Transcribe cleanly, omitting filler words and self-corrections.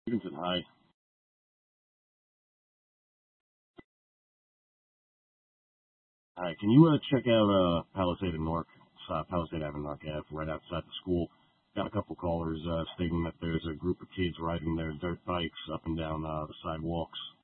Stevenson, hi. Hi, can you check out Palisade and Nork, Palisade Avenue, Nork Ave, right outside the school? Got a couple callers stating that there's a group of kids riding their dirt bikes up and down the sidewalks.